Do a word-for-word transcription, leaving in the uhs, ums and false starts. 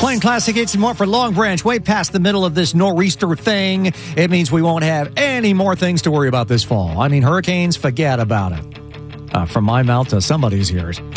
Playing classic hits and more for Long Branch, way past the middle of this nor'easter thing. It means we won't have any more things to worry about this fall. I mean, hurricanes, forget about it. Uh, from my mouth to somebody's ears.